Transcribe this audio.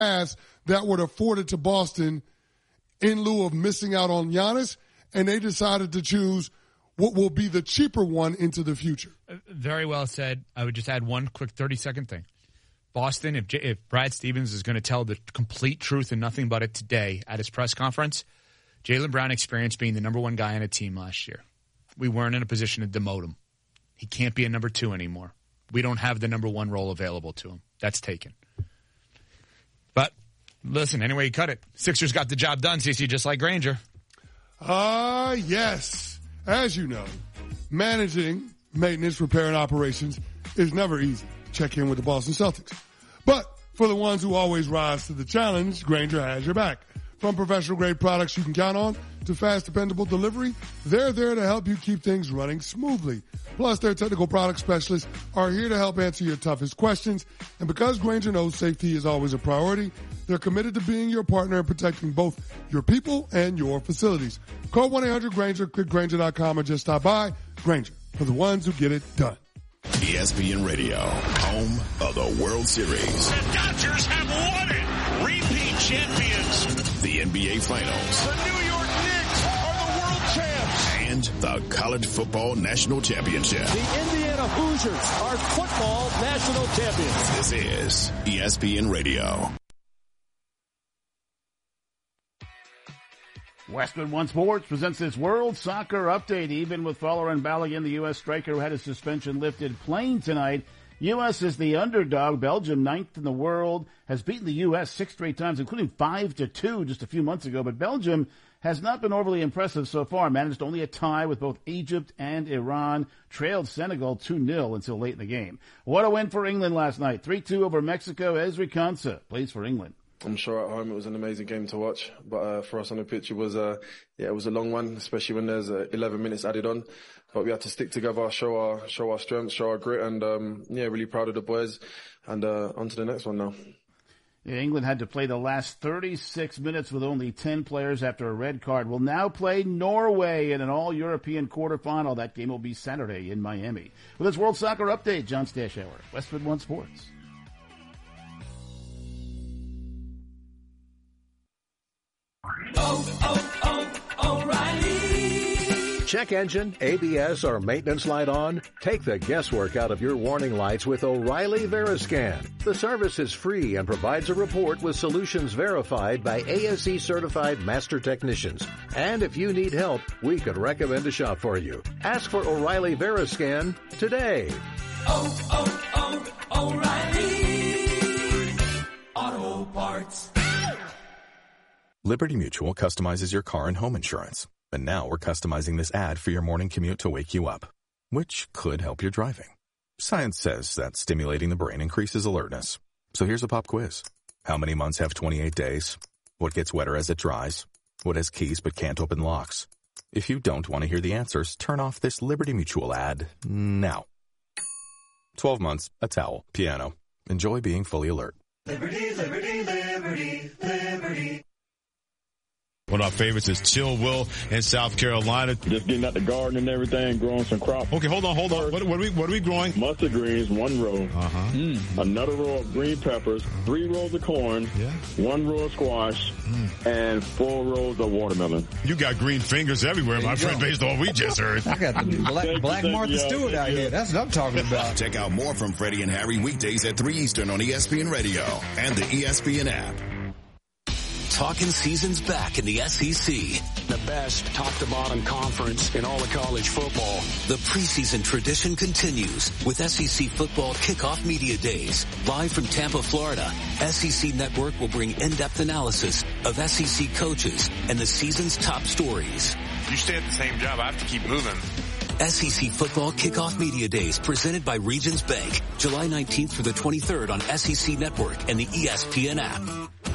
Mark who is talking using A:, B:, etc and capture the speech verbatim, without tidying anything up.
A: pass that would afford it to Boston in lieu of missing out on Giannis, and they decided to choose what will be the cheaper one into the future.
B: Very well said. I would just add one quick thirty-second thing. Boston, if, J- if Brad Stevens is going to tell the complete truth and nothing but it today at his press conference, Jaylen Brown experienced being the number one guy on a team last year. We weren't in a position to demote him. He can't be a number two anymore. We don't have the number one role available to him. That's taken. But, listen, anyway you cut it. Sixers got the job done, CeCe, just like Granger.
A: Ah, uh, yes. As you know, managing maintenance, repair, and operations is never easy. Check in with the Boston Celtics. But for the ones who always rise to the challenge, Granger has your back. From professional-grade products you can count on to fast, dependable delivery, they're there to help you keep things running smoothly. Plus, their technical product specialists are here to help answer your toughest questions. And because Granger knows safety is always a priority, they're committed to being your partner in protecting both your people and your facilities. Call one eight hundred Granger, click Granger dot com, or just stop by. Granger, for the ones who get it done.
C: E S P N Radio, home of the World Series.
D: The Dodgers have won it. Repeat champions.
C: The N B A Finals.
D: The New York Knicks are the world champs.
C: And the College Football National Championship.
E: The Indiana Hoosiers are football national champions.
C: This is E S P N Radio.
F: Westwood One Sports presents this World Soccer Update. Even with Folarin Balogun, the U S striker who had his suspension lifted, playing tonight. U S is the underdog. Belgium, ninth in the world, has beaten the U S six straight times, including five to two just a few months ago. But Belgium has not been overly impressive so far. Managed only a tie with both Egypt and Iran. Trailed Senegal two nil until late in the game. What a win for England last night. three two over Mexico. Ezri Konsa plays for England.
G: I'm sure at home it was an amazing game to watch, but uh, for us on the pitch it was uh, yeah it was a long one, especially when there's uh, eleven minutes added on. But we had to stick together, show our show our strength, show our grit, and um, yeah, really proud of the boys. And uh, on to the next one now.
F: Yeah, England had to play the last thirty-six minutes with only ten players after a red card. Will now play Norway in an all-European quarterfinal. That game will be Saturday in Miami. With this World Soccer Update, John Stashower, Westwood One Sports.
H: Oh, oh, oh, O'Reilly. Check engine, A B S, or maintenance light on? Take the guesswork out of your warning lights with O'Reilly Veriscan. The service is free and provides a report with solutions verified by A S E-certified master technicians. And if you need help, we could recommend a shop for you. Ask for O'Reilly Veriscan today.
I: Oh, oh, oh, O'Reilly Auto Parts.
J: Liberty Mutual customizes your car and home insurance. And now we're customizing this ad for your morning commute to wake you up, which could help your driving. Science says that stimulating the brain increases alertness. So here's a pop quiz. How many months have twenty-eight days? What gets wetter as it dries? What has keys but can't open locks? If you don't want to hear the answers, turn off this Liberty Mutual ad now. twelve months, a towel, piano. Enjoy being fully alert.
I: Liberty, liberty, liberty, liberty.
K: One of our favorites is Chill Will in South Carolina.
L: Just getting out the garden and everything, growing some crops.
K: Okay, hold on, hold on. What, what, are, we, what are we growing?
L: Mustard greens, one row.
K: Uh-huh.
L: Mm. Another row of green peppers, three rows of corn,
K: yeah. one
L: row of squash, mm. and four rows of watermelon.
K: You got green fingers everywhere, my friend, go. Based on what we just heard.
M: I got the black, black Martha Stewart out here. That's what I'm talking about.
C: Check out more from Freddie and Harry weekdays at three Eastern on E S P N Radio and the E S P N app.
N: Talking season's back in the S E C.
O: The best top-to-bottom conference in all of college football.
N: The preseason tradition continues with S E C Football Kickoff Media Days. Live from Tampa, Florida, S E C Network will bring in-depth analysis of S E C coaches and the season's top stories.
P: You stay at the same job, I have to keep moving.
N: S E C Football Kickoff Media Days presented by Regions Bank. July nineteenth through the twenty-third on S E C Network and the E S P N app.